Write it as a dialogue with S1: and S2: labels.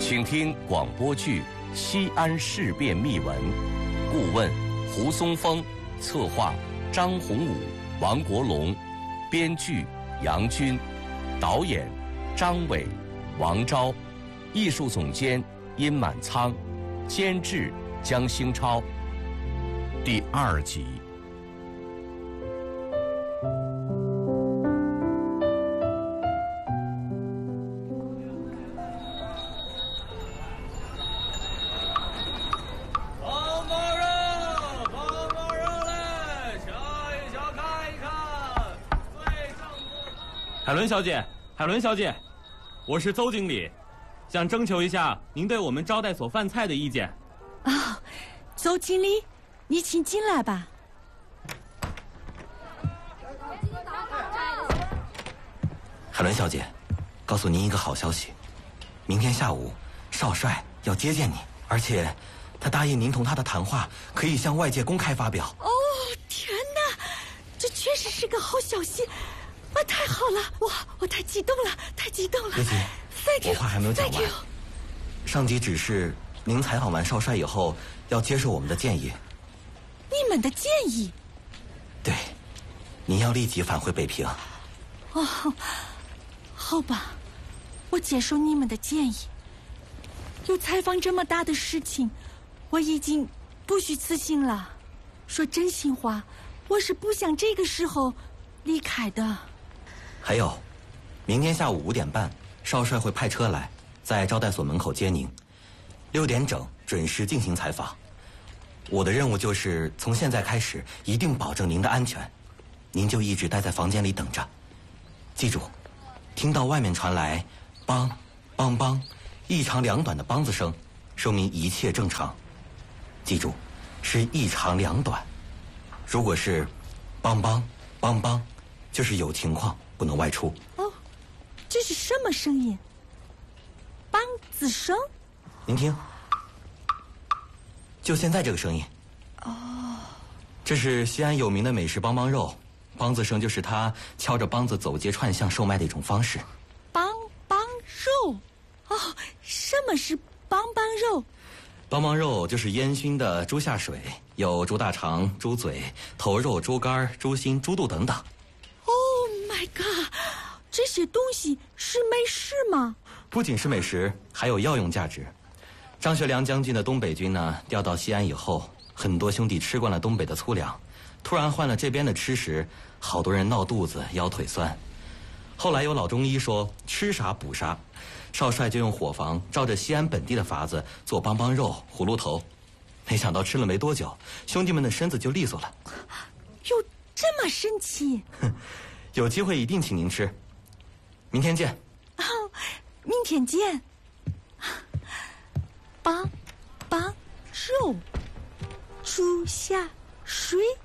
S1: 请听广播剧《西安事变秘闻》，顾问胡松峰，策划张宏武、王国龙，编剧杨军，导演张伟、王昭，艺术总监殷满仓，监制江兴超。第2集。
S2: 海伦小姐，海伦小姐，我是邹经理，想征求一下您对我们招待所饭菜的意见。
S3: 哦，邹经理，你请进来吧。
S4: 海伦小姐，告诉您一个好消息，明天下午少帅要接见你，而且他答应您同他的谈话可以向外界公开发表。
S3: 哦，天哪，这确实是个好消息！哇，太好了！我太激动了，太激动了！
S4: 别急，我话还没有讲完。上级指示您采访完少帅以后，要接受我们的建议。
S3: 你们的建议？
S4: 对，您要立即返回北平。
S3: 哦，好吧，我接受你们的建议。有采访这么大的事情，我已经不虚此行了。说真心话，我是不想这个时候离开的。
S4: 还有，明天下午5点半，少帅会派车来，在招待所门口接您。6点整准时进行采访。我的任务就是从现在开始，一定保证您的安全。您就一直待在房间里等着。记住，听到外面传来“梆梆梆”一长两短的梆子声，说明一切正常。记住，是一长两短。如果是“梆梆梆梆”，就是有情况，不能外出。
S3: 哦，这是什么声音？梆子声？
S4: 您听，就现在这个声音。
S3: 哦，
S4: 这是西安有名的美食梆梆肉，梆子声就是他敲着梆子走街串巷售卖的一种方式。
S3: 梆梆肉？哦，什么是梆梆肉？
S4: 梆梆肉就是烟熏的猪下水，有猪大肠、猪嘴、头肉、猪肝、猪心、猪肚等等。
S3: Oh my god！ 这些东西是美食吗？
S4: 不仅是美食，还有药用价值。张学良将军的东北军呢，调到西安以后，很多兄弟吃惯了东北的粗粮，突然换了这边的吃食，好多人闹肚子、腰腿酸。后来有老中医说吃啥补啥，少帅就用伙房照着西安本地的法子做梆梆肉、葫芦头，没想到吃了没多久，兄弟们的身子就利索了。
S3: 有这么神奇？
S4: 有机会一定请您吃。明天见。
S3: 哦，明天见。梆梆肉，猪下水。